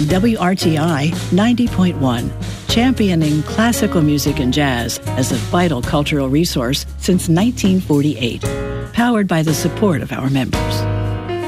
WRTI 90.1, championing classical music and jazz as a vital cultural resource since 1948, powered by the support of our members.